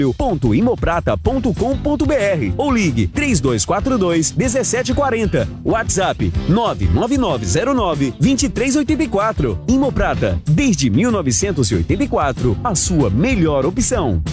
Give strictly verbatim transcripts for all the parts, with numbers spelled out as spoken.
ponto imoprata ponto com ponto br ou ligue três dois quatro dois, um sete quatro zero. WhatsApp nove nove nove zero nove, dois três oito quatro. Imoprata, desde mil novecentos e oitenta e quatro, a sua melhor opção.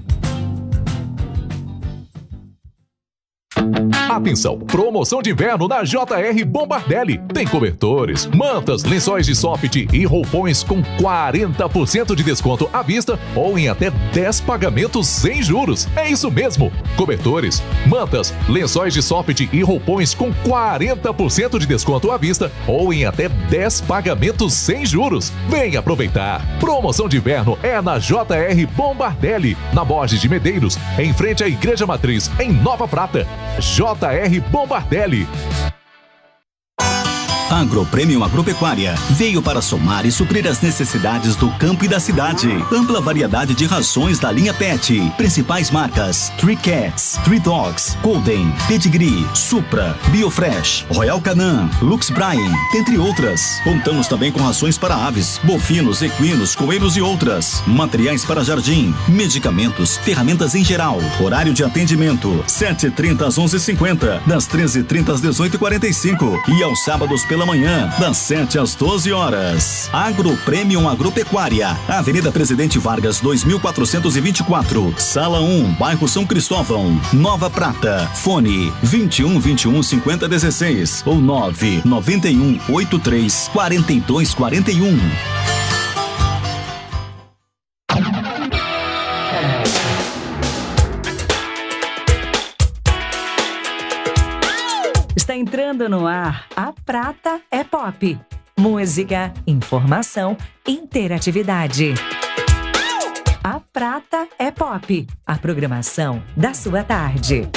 Atenção, promoção de inverno na J R Bombardelli. Tem cobertores, mantas, lençóis de soft e roupões com quarenta por cento de desconto à vista ou em até dez pagamentos sem juros. É isso mesmo, cobertores, mantas, lençóis de soft e roupões com quarenta por cento de desconto à vista ou em até dez pagamentos sem juros. Vem aproveitar. Promoção de inverno é na J R Bombardelli, na Borges de Medeiros, em frente à Igreja Matriz, em Nova Prata. J R Bombardelli. Agropremium Agropecuária veio para somar e suprir as necessidades do campo e da cidade. Ampla variedade de rações da linha Pet. Principais marcas: Three Cats, Three Dogs, Golden, Pedigree, Supra, Biofresh, Royal Canin, Lux Brine, dentre outras. Contamos também com rações para aves, bovinos, equinos, coelhos e outras. Materiais para jardim, medicamentos, ferramentas em geral. Horário de atendimento: sete e trinta às onze e cinquenta, das treze e trinta às dezoito e quarenta e cinco e aos sábados pela manhã, das sete às doze horas. Agropremium Agropecuária, Avenida Presidente Vargas dois mil quatrocentos e vinte e quatro, Sala um, Bairro São Cristóvão, Nova Prata. Fone vinte e um, vinte e um, cinquenta, dezesseis ou nove nove um, oito três, quatro dois quatro um. Está entrando no ar A Prata é Pop. Música, informação, interatividade. A Prata é Pop. A programação da sua tarde.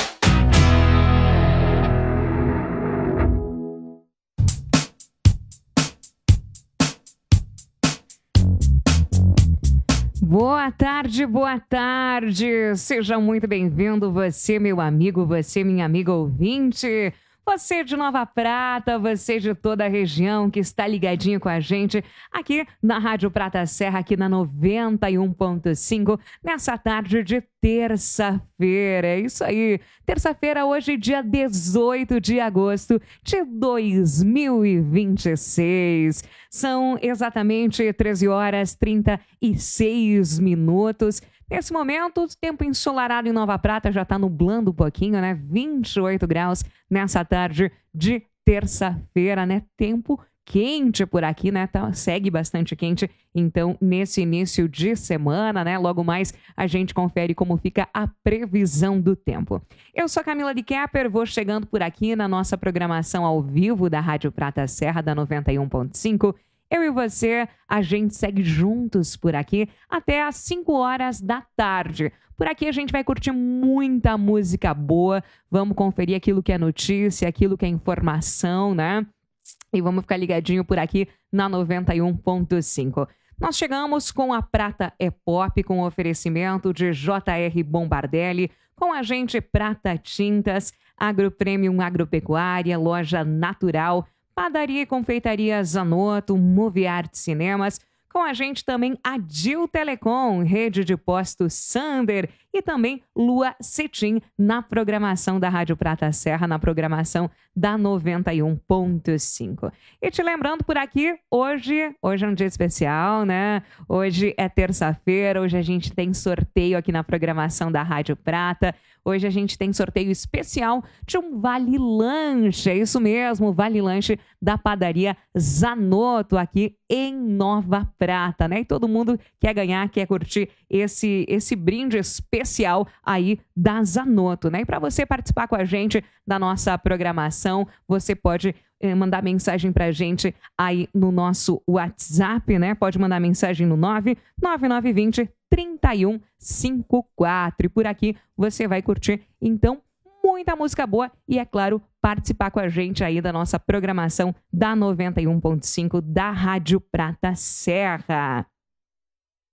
Boa tarde, boa tarde. Seja muito bem-vindo, você, meu amigo, você, minha amiga ouvinte. Você de Nova Prata, você de toda a região que está ligadinho com a gente aqui na Rádio Prata Serra, aqui na noventa e um ponto cinco, nessa tarde de terça-feira. É isso aí. Terça-feira, hoje, dia dezoito de agosto de dois mil e vinte e seis. São exatamente treze horas e trinta e seis minutos. Nesse momento, o tempo ensolarado em Nova Prata já está nublando um pouquinho, né? vinte e oito graus nessa tarde de terça-feira, né? Tempo quente por aqui, né? Tá, segue bastante quente. Então, nesse início de semana, né? Logo mais a gente confere como fica a previsão do tempo. Eu sou a Camila de Kepper, vou chegando por aqui na nossa programação ao vivo da Rádio Prata Serra, da noventa e um ponto cinco. Eu e você, a gente segue juntos por aqui até às cinco horas da tarde. Por aqui a gente vai curtir muita música boa, vamos conferir aquilo que é notícia, aquilo que é informação, né? E vamos ficar ligadinho por aqui na noventa e um ponto cinco. Nós chegamos com a Prata é Pop, com oferecimento de J R Bombardelli, com a gente Prata Tintas, Agropremium Agropecuária, Loja Natural, Padaria e Confeitaria Zanotto, Moviarte Cinemas, com a gente também a Dil Telecom, Rede de Postos Sander e também Lua Cetim na programação da Rádio Prata Serra, na programação da noventa e um ponto cinco. E te lembrando por aqui, hoje, hoje é um dia especial, né? Hoje é terça-feira, hoje a gente tem sorteio aqui na programação da Rádio Prata. Hoje a gente tem sorteio especial de um Vale Lanche, é isso mesmo, Vale Lanche da Padaria Zanotto aqui em Nova Prata, né? E todo mundo quer ganhar, quer curtir esse, esse brinde especial aí da Zanotto, né? E para você participar com a gente da nossa programação, você pode eh, mandar mensagem pra gente aí no nosso WhatsApp, né? Pode mandar mensagem no nove nove nove dois zero, trinta e um cinquenta e quatro. E por aqui você vai curtir, então, muita música boa e, é claro, participar com a gente aí da nossa programação da noventa e um ponto cinco da Rádio Prata Serra.